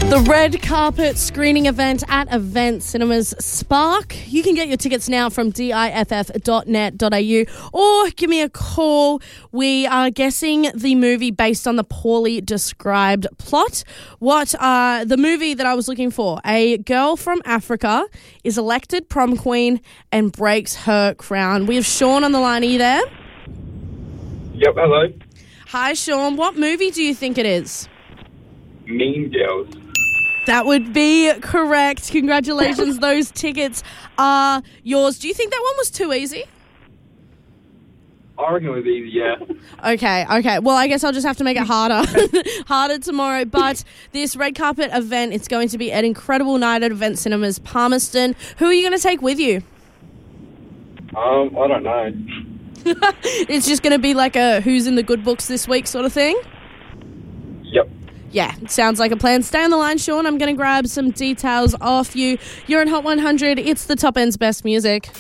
The red carpet screening event at Event Cinemas Spark. You can get your tickets now from diff.net.au or give me a call. We are guessing the movie based on the poorly described plot. The movie that I was looking for, a girl from Africa is elected prom queen and breaks her crown. We have Sean on the line. Are you there? Yep, hello. Hi, Sean. What movie do you think it is? Mean Girls. That would be correct. Congratulations. Those tickets are yours. Do you think that one was too easy? I reckon it was easy, yeah. Okay. Well, I guess I'll just have to make it harder tomorrow. But this red carpet event, it's going to be an incredible night at Event Cinemas Palmerston. Who are you going to take with you? I don't know. It's just going to be like a who's in the good books this week sort of thing? Yep. Yeah, sounds like a plan. Stay on the line, Sean. I'm going to grab some details off you. You're in Hot 100. It's the top end's best music.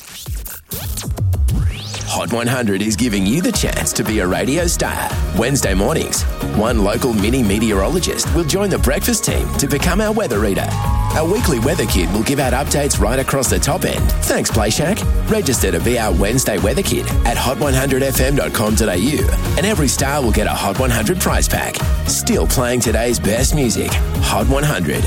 Hot 100 is giving you the chance to be a radio star. Wednesday mornings, one local mini meteorologist will join the breakfast team to become our weather reader. Our weekly weather kid will give out updates right across the top end. Thanks, Play Shack. Register to be our Wednesday weather kid at hot100fm.com.au and every star will get a Hot 100 prize pack. Still playing today's best music. Hot 100.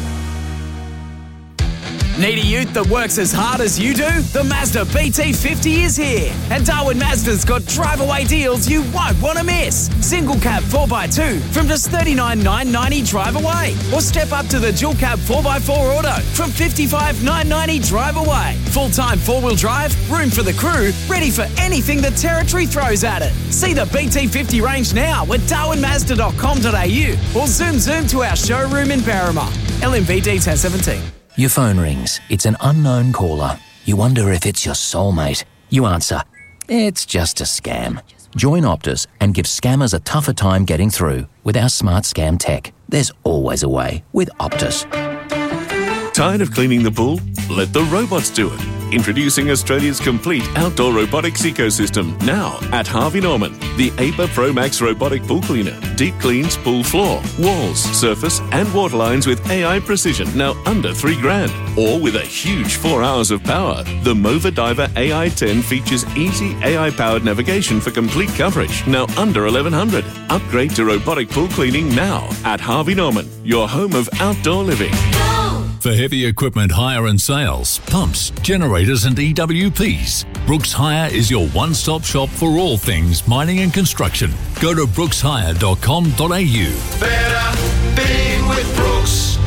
Need a ute that works as hard as you do? The Mazda BT50 is here. And Darwin Mazda's got drive-away deals you won't want to miss. Single cab 4x2 from just $39,990 drive away. Or step up to the dual cab 4x4 auto from $55,990 drive away. Full-time four-wheel drive, room for the crew, ready for anything the territory throws at it. See the BT50 range now at darwinmazda.com.au or zoom to our showroom in Berrima. LMVD 1017. Your phone rings. It's an unknown caller. You wonder if it's your soulmate. You answer. It's just a scam. Join Optus and give scammers a tougher time getting through with our smart scam tech. There's always a way with Optus. Tired of cleaning the pool? Let the robots do it. Introducing Australia's complete outdoor robotics ecosystem now at Harvey Norman. The APA Pro Max robotic pool cleaner. Deep cleans pool floor, walls, surface and water lines with AI precision now under $3,000. Or with a huge 4 hours of power. The Mova Diver AI10 features easy AI-powered navigation for complete coverage. Now under $1,100. Upgrade to robotic pool cleaning now at Harvey Norman. Your home of outdoor living. For heavy equipment hire and sales, pumps, generators and EWPs, Brooks Hire is your one-stop shop for all things mining and construction. Go to brookshire.com.au. Better being with Brooks.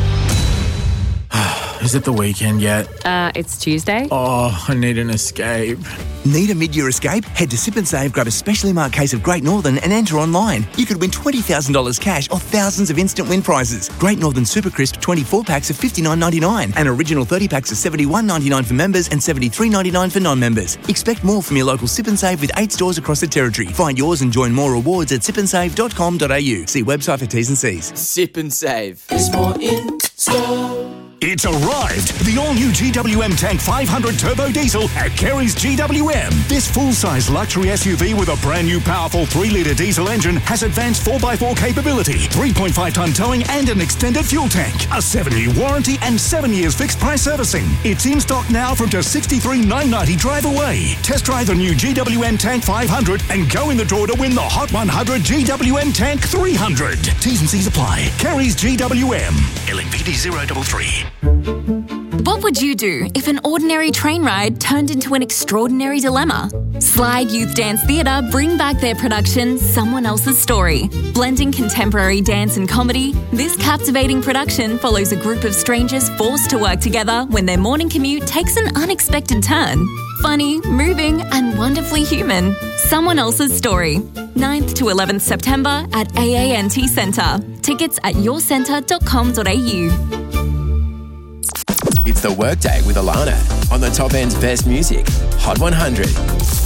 Is it the weekend yet? It's Tuesday. Oh, I need an escape. Need a mid-year escape? Head to Sip and Save, grab a specially marked case of Great Northern and enter online. You could win $20,000 cash or thousands of instant win prizes. Great Northern Super Crisp 24 packs of $59.99 and original 30 packs of $71.99 for members and $73.99 for non-members. Expect more from your local Sip and Save with 8 stores across the territory. Find yours and join more rewards at sipandsave.com.au. See website for T's and C's. Sip and Save. There's more in store. It's arrived! The all-new GWM Tank 500 Turbo Diesel at Kerry's GWM. This full-size luxury SUV with a brand new powerful 3-litre diesel engine has advanced 4x4 capability, 3.5-tonne towing and an extended fuel tank, a 7-year warranty and 7 years fixed-price servicing. It's in stock now from just $63,990 drive away. Test drive the new GWM Tank 500 and go in the draw to win the Hot 100 GWM Tank 300. T's and C's apply. Kerry's GWM. LMPD 033. What would you do if an ordinary train ride turned into an extraordinary dilemma? Slide Youth Dance Theatre bring back their production, Someone Else's Story. Blending contemporary dance and comedy, this captivating production follows a group of strangers forced to work together when their morning commute takes an unexpected turn. Funny, moving and wonderfully human. Someone Else's Story. 9th to 11th September at AANT Centre. Tickets at yourcentre.com.au. It's the Workday with Alana on the top end's best music. Hot 100.